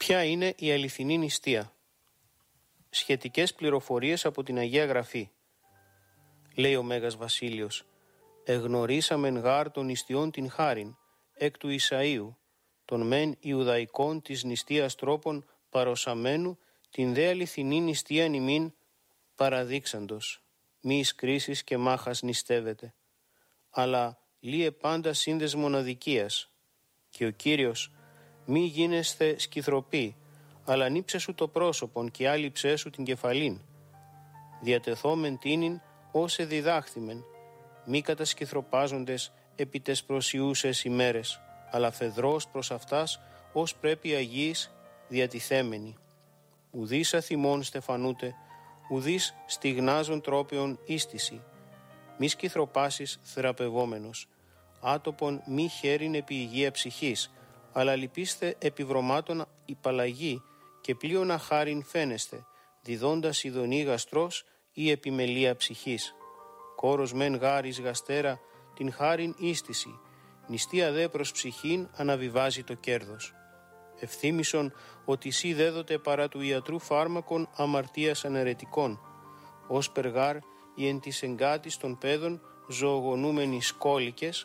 Ποια είναι η αληθινή νηστεία? Σχετικές πληροφορίες από την Αγία Γραφή. Λέει ο Μέγας Βασίλειος: «Εγνωρίσαμεν γάρ των νηστείων την χάριν, εκ του Ισαΐου, των μεν Ιουδαϊκών της νηστείας τρόπων παροσαμένου, την δε αληθινή νηστείαν ημίν παραδείξαντος, μη εις κρίσης και μάχας νηστεύεται, αλλά λύε πάντα σύνδεσμον αδικίας. Και ο Κύριος, μη γίνεσθε σκυθροποί, αλλά νύψε σου το πρόσωπον και άλυψέ σου την κεφαλήν. Διατεθόμεν τίνην όσε διδάχθημεν, μη κατασκυθροπάζοντες επί τες προσιούσες ημέρες, αλλά φεδρός προς αυτάς ως πρέπει αγίης διατηθέμενοι. Ουδείς αθυμών στεφανούτε, ουδείς στιγνάζων τρόπιον ίστηση. Μη σκυθροπάσεις θεραπευόμενος, άτοπον μη χέριν επί υγεία ψυχής, αλλά λυπήστε επιβρωμάτων υπαλλαγή και πλείον αχάριν φαίνεστε, διδώντας ειδονή γαστρός ή επιμελία ψυχής. Κόρος μεν γάρις γαστέρα την χάριν ίστηση, νηστεία δε προς ψυχήν αναβιβάζει το κέρδος. Ευθύμησον ότι σύ δέδοτε παρά του ιατρού φάρμακων αμαρτίας αναιρετικών, ως περγάρ ή εν της εγκάτης των παιδων ζωογονούμενοι σκόλικες,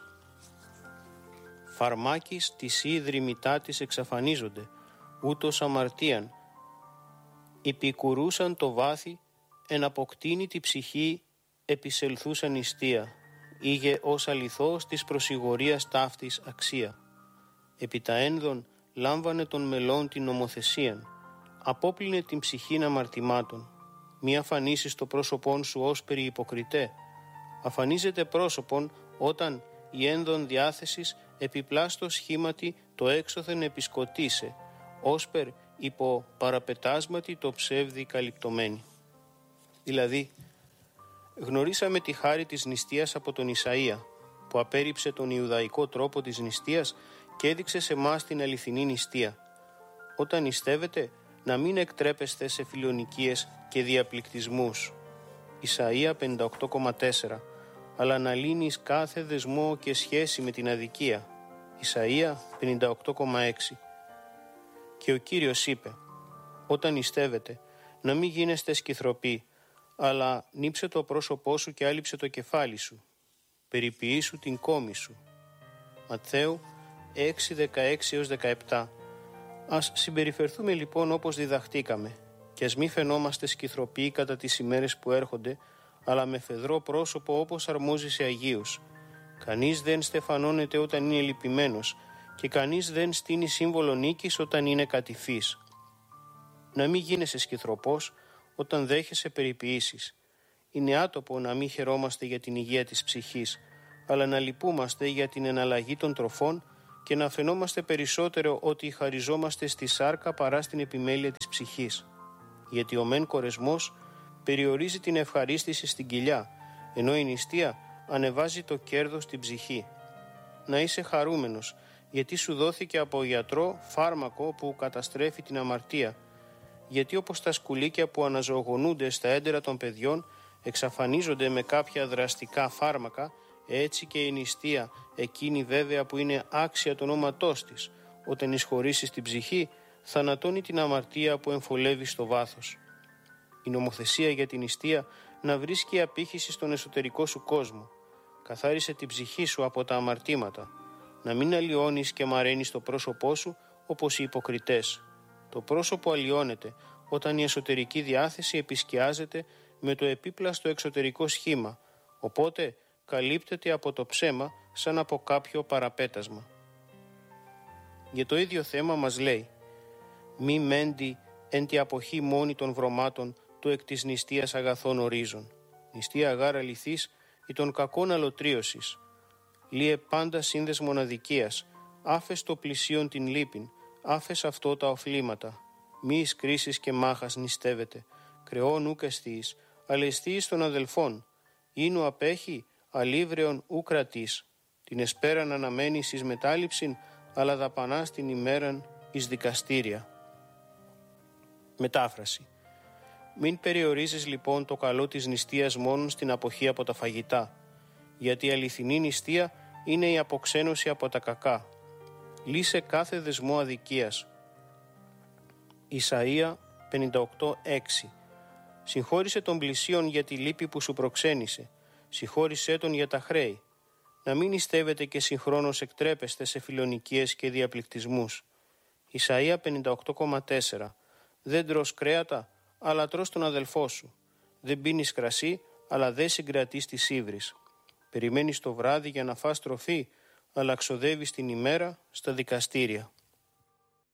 φαρμάκης της ή δρυμητά της εξαφανίζονται, ούτως αμαρτίαν, υπηκουρούσαν το βάθη, εν αποκτήνει τη ψυχή επισελθούσαν νηστεία, ήγε ως αληθώς της προσιγορίας ταύτης αξία. Επί τα ένδον λάμβανε των μελών την νομοθεσίαν, απόπλυνε την ψυχήν αμαρτημάτων. Μη αφανίσεις το πρόσωπόν σου ως περί υποκριτέ. Αφανίζεται πρόσωπον όταν η ένδον διάθεσης επιπλάστο σχήματι το έξωθεν επισκοτήσε, όσπερ υπό παραπετάσματι το ψεύδι καλυπτωμένη. Δηλαδή, γνωρίσαμε τη χάρη της νηστείας από τον Ισαΐα, που απέρριψε τον Ιουδαϊκό τρόπο της νηστείας και έδειξε σε μας την αληθινή νηστεία. Όταν νηστεύετε, να μην εκτρέπεστε σε φιλονικίες και διαπληκτισμούς. Ισαΐα 58,4. Αλλά να λύνεις κάθε δεσμό και σχέση με την αδικία. Ισαΐα 58,6. Και ο Κύριος είπε: όταν νηστεύετε, να μην γίνεστε σκυθροποί, αλλά νύψε το πρόσωπό σου και άλυψε το κεφάλι σου. Περιποιήσου την κόμη σου. Ματθαίου 6:16-17. Ας συμπεριφερθούμε λοιπόν όπως διδαχτήκαμε και ας μη φαινόμαστε σκυθροποί κατά τις ημέρες που έρχονται, αλλά με φεδρό πρόσωπο όπως αρμόζει σε Αγίους. Κανείς δεν στεφανώνεται όταν είναι λυπημένος και κανείς δεν στείνει σύμβολο νίκης όταν είναι κατηφής. Να μην γίνεσαι σκυθροπός όταν δέχεσαι περιποιήσεις. Είναι άτοπο να μην χαιρόμαστε για την υγεία της ψυχής, αλλά να λυπούμαστε για την εναλλαγή των τροφών και να φαινόμαστε περισσότερο ότι χαριζόμαστε στη σάρκα παρά στην επιμέλεια της ψυχής. Γιατί ο μεν κορεσμός περιορίζει την ευχαρίστηση στην κοιλιά, ενώ η νηστεία ανεβάζει το κέρδος στην ψυχή. Να είσαι χαρούμενος, γιατί σου δόθηκε από γιατρό φάρμακο που καταστρέφει την αμαρτία. Γιατί όπως τα σκουλίκια που αναζωογονούνται στα έντερα των παιδιών εξαφανίζονται με κάποια δραστικά φάρμακα, έτσι και η νηστεία, εκείνη βέβαια που είναι άξια του ονόματός της, όταν εισχωρήσει στην ψυχή, θανατώνει την αμαρτία που εμφολεύει στο βάθος. Η νομοθεσία για την νηστεία να βρίσκει απήχηση στον εσωτερικό σου κόσμο. Καθάρισε την ψυχή σου από τα αμαρτήματα. Να μην αλλοιώνεις και μαραίνεις το πρόσωπό σου όπως οι υποκριτές. Το πρόσωπο αλλοιώνεται όταν η εσωτερική διάθεση επισκιάζεται με το επίπλαστο εξωτερικό σχήμα, οπότε καλύπτεται από το ψέμα σαν από κάποιο παραπέτασμα. Για το ίδιο θέμα μας λέει: «Μη μέντι εν τη αποχή μόνη των βρωμάτων του εκ της νηστείας αγαθών ορίζων. Νηστεία αγάρα λυθής ή των κακών αλωτρίωσης. Λύε πάντα σύνδεσμον αδικίας, άφες το πλησίον την λύπην, άφες αυτό τα οφλήματα. Μη εις κρίσης και μάχας νηστεύεται, κρεών ούκ εστίης, αλλά εστίης των αδελφών. Ήνου απέχει, αλίβρεον ου κρατής. Την εσπέραν αναμένεις εις μετάληψην, αλλά δαπανάς την ημέραν εις δικαστήρια». Μετάφραση. Μην περιορίζεις λοιπόν το καλό της νηστείας μόνον στην αποχή από τα φαγητά, γιατί η αληθινή νηστεία είναι η αποξένωση από τα κακά. Λύσε κάθε δεσμό αδικίας. Ισαΐα 58:6. Συγχώρησε τον πλησίον για τη λύπη που σου προξένησε. Συγχώρησέ τον για τα χρέη. Να μην νηστεύετε και συγχρόνως εκτρέπεστε σε φιλονικίες και διαπληκτισμούς. Ισαΐα 58:4. Δεν τρως κρέατα, αλλά τρως τον αδελφό σου. Δεν πίνεις κρασί, αλλά δεν συγκρατείς τις ύβρις. Περιμένεις το βράδυ για να φας τροφή, αλλά ξοδεύεις την ημέρα στα δικαστήρια.